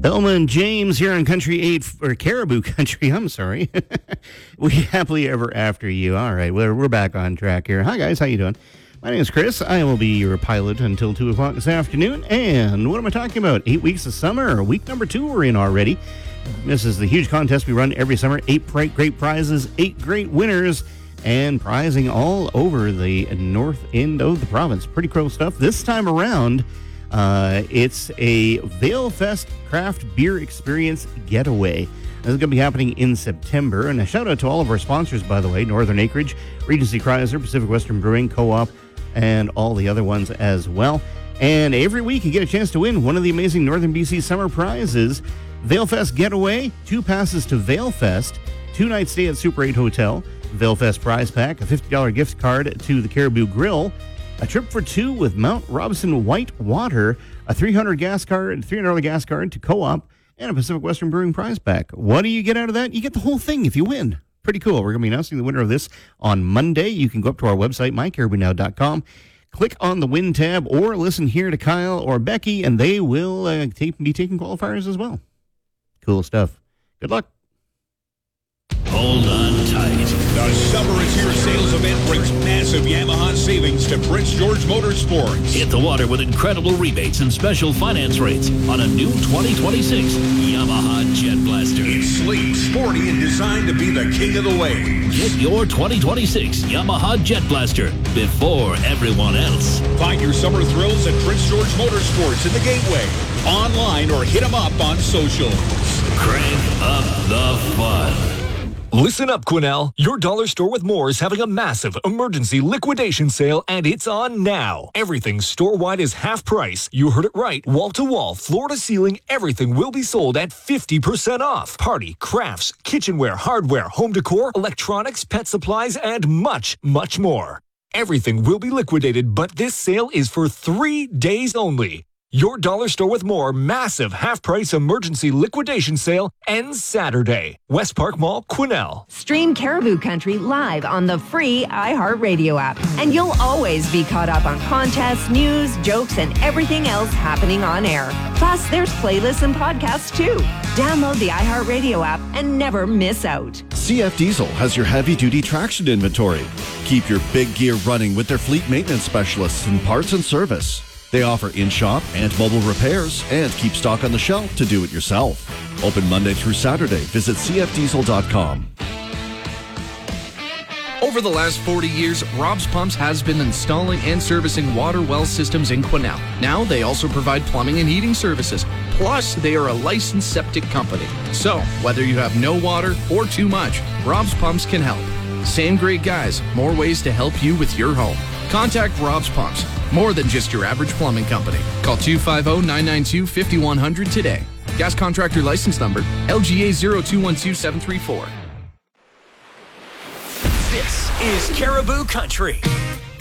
Belma and James here on Country 8, or Caribou Country, I'm sorry. We happily ever after you. All right, we're back on track here. Hi, guys. How you doing? My name is Chris. I will be your pilot until 2 o'clock this afternoon. And what am I talking about? 8 weeks of summer. Week number 2 we're in already. This is the huge contest we run every summer. 8 great prizes, 8 great winners, and prizing all over the north end of the province. Pretty cool stuff. This time around, it's a ValeFest Craft Beer Experience Getaway. This is going to be happening in September. And a shout out to all of our sponsors, by the way, Northern Acreage, Regency Chrysler, Pacific Western Brewing, Co-op, and all the other ones as well. And every week you get a chance to win one of the amazing Northern BC summer prizes. ValeFest Getaway, 2 passes to ValeFest, 2-night stay at Super 8 Hotel, ValeFest prize pack, a $50 gift card to the Caribou Grill, a trip for 2 with Mount Robson White Water, a $300 gas card to Co-op, and a Pacific Western Brewing prize pack. What do you get out of that? You get the whole thing if you win. Pretty cool. We're going to be announcing the winner of this on Monday. You can go up to our website, mycaribounow.com, click on the win tab, or listen here to Kyle or Becky, and they will be taking qualifiers as well. Cool stuff. Good luck. Hold on tight. The Summer is Here sales event brings massive Yamaha savings to Prince George Motorsports. Hit the water with incredible rebates and special finance rates on a new 2026 Yamaha Jet Blaster. It's sleek, sporty, and designed to be the king of the waves. Get your 2026 Yamaha Jet Blaster before everyone else. Find your summer thrills at Prince George Motorsports in the Gateway, online, or hit them up on socials. Crank up the fun. Listen up, Quesnel. Your dollar store with more is having a massive emergency liquidation sale, and it's on now. Everything store-wide is half price. You heard it right. Wall-to-wall, floor-to-ceiling, everything will be sold at 50% off. Party, crafts, kitchenware, hardware, home decor, electronics, pet supplies, and much, much more. Everything will be liquidated, but this sale is for 3 days only. Your dollar store with more massive half-price emergency liquidation sale ends Saturday. West Park Mall, Quesnel. Stream Caribou Country live on the free iHeartRadio app. And you'll always be caught up on contests, news, jokes, and everything else happening on air. Plus, there's playlists and podcasts too. Download the iHeartRadio app and never miss out. CF Diesel has your heavy-duty traction inventory. Keep your big gear running with their fleet maintenance specialists in parts and service. They offer in-shop and mobile repairs and keep stock on the shelf to do it yourself. Open Monday through Saturday. Visit cfdiesel.com. Over the last 40 years, Rob's Pumps has been installing and servicing water well systems in Quesnel. Now they also provide plumbing and heating services. Plus, they are a licensed septic company. So, whether you have no water or too much, Rob's Pumps can help. Same great guys, more ways to help you with your home. Contact Rob's Pumps. More than just your average plumbing company. Call 250-992-5100 today. Gas contractor license number, LGA 0212734. This is Caribou Country.